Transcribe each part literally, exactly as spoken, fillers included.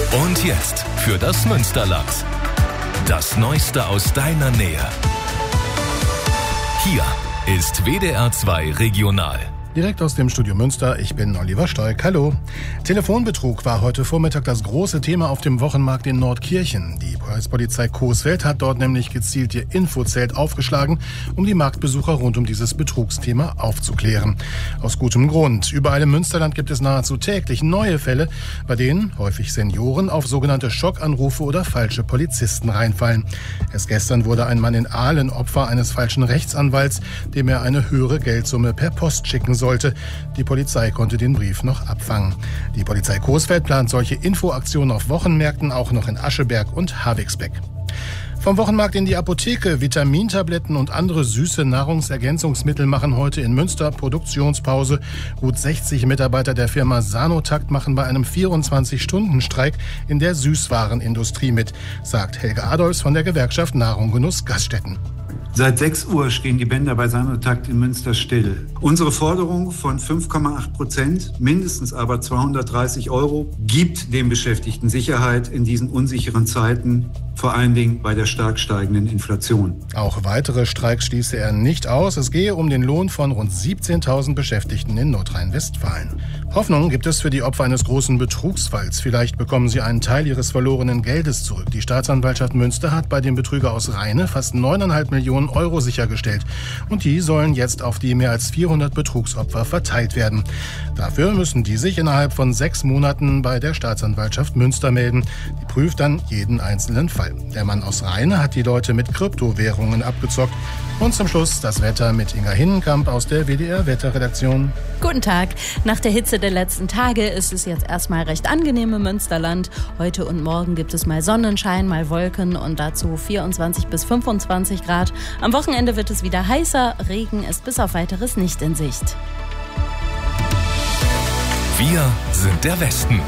Und jetzt für das Münsterland. Das Neueste aus deiner Nähe. Hier ist W D R zwei Regional. Direkt aus dem Studio Münster, ich bin Oliver Stoik. Hallo. Telefonbetrug war heute Vormittag das große Thema auf dem Wochenmarkt in Nordkirchen. Die Polizei Coesfeld hat dort nämlich gezielt ihr Infozelt aufgeschlagen, um die Marktbesucher rund um dieses Betrugsthema aufzuklären. Aus gutem Grund. Überall im Münsterland gibt es nahezu täglich neue Fälle, bei denen häufig Senioren auf sogenannte Schockanrufe oder falsche Polizisten reinfallen. Erst gestern wurde ein Mann in Aalen Opfer eines falschen Rechtsanwalts, dem er eine höhere Geldsumme per Post schicken sollte. Die Polizei konnte den Brief noch abfangen. Die Polizei Coesfeld plant solche Infoaktionen auf Wochenmärkten auch noch in Ascheberg und Havixbeck. Vom Wochenmarkt in die Apotheke. Vitamintabletten und andere süße Nahrungsergänzungsmittel machen heute in Münster Produktionspause. Gut sechzig Mitarbeiter der Firma Sanotakt machen bei einem vierundzwanzig-Stunden-Streik in der Süßwarenindustrie mit, sagt Helge Adolfs von der Gewerkschaft Nahrung Genuss Gaststätten. Seit sechs Uhr stehen die Bänder bei Sanotakt in Münster still. Unsere Forderung von fünf Komma acht Prozent, mindestens aber zweihundertdreißig Euro, gibt den Beschäftigten Sicherheit in diesen unsicheren Zeiten, vor allen Dingen bei der stark steigenden Inflation. Auch weitere Streiks schließe er nicht aus. Es gehe um den Lohn von rund siebzehntausend Beschäftigten in Nordrhein-Westfalen. Hoffnung gibt es für die Opfer eines großen Betrugsfalls. Vielleicht bekommen sie einen Teil ihres verlorenen Geldes zurück. Die Staatsanwaltschaft Münster hat bei dem Betrüger aus Rheine fast neuneinhalb Millionen Euro sichergestellt. Und die sollen jetzt auf die mehr als vierhundert Betrugsopfer verteilt werden. Dafür müssen die sich innerhalb von sechs Monaten bei der Staatsanwaltschaft Münster melden. Die prüft dann jeden einzelnen Fall. Der Mann aus Rheine hat die Leute mit Kryptowährungen abgezockt. Und zum Schluss das Wetter mit Inga Hinnenkamp aus der W D R-Wetterredaktion. Guten Tag. Nach der Hitze der letzten Tage ist es jetzt erstmal recht angenehm im Münsterland. Heute und morgen gibt es mal Sonnenschein, mal Wolken und dazu vierundzwanzig bis fünfundzwanzig Grad. Am Wochenende wird es wieder heißer. Regen ist bis auf Weiteres nicht in Sicht. Wir sind der Westen.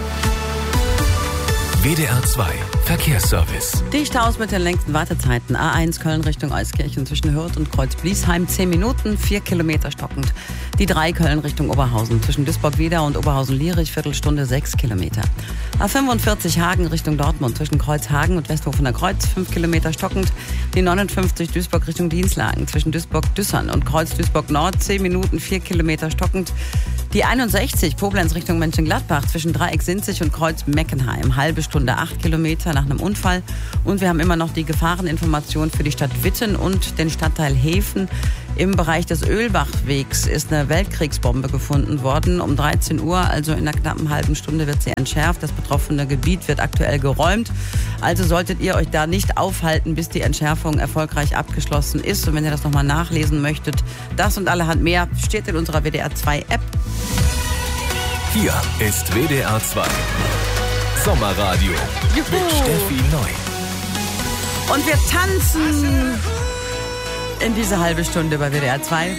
W D R zwei Verkehrsservice. Die Staus mit den längsten Wartezeiten. A eins Köln Richtung Euskirchen zwischen Hürth und Kreuz-Bliesheim. zehn Minuten, vier Kilometer stockend. Die drei Köln Richtung Oberhausen zwischen Duisburg-Wieder und Oberhausen-Lierich. Viertelstunde, sechs Kilometer. A fünfundvierzig Hagen Richtung Dortmund zwischen Kreuzhagen und Westhofener Kreuz. fünf Kilometer stockend. Die neunundfünfzig Duisburg Richtung Dienstlagen zwischen Duisburg-Düssern und Kreuz-Duisburg-Nord. zehn Minuten, vier Kilometer stockend. Die einundsechzig Koblenz Richtung Mönchengladbach zwischen Dreieck-Sinzig und Kreuz-Meckenheim. Halbe Stunde, acht Kilometer nach einem Unfall. Und wir haben immer noch die Gefahreninformation für die Stadt Witten und den Stadtteil Hefen. Im Bereich des Ölbachwegs ist eine Weltkriegsbombe gefunden worden. Um dreizehn Uhr, also in einer knappen halben Stunde, wird sie entschärft. Das betroffene Gebiet wird aktuell geräumt. Also solltet ihr euch da nicht aufhalten, bis die Entschärfung erfolgreich abgeschlossen ist. Und wenn ihr das nochmal nachlesen möchtet, das und allerhand mehr steht in unserer W D R zwei App. Hier ist W D R zwei Sommerradio Juhu. mit Steffi Neu. Und wir tanzen in diese halbe Stunde bei W D R zwei.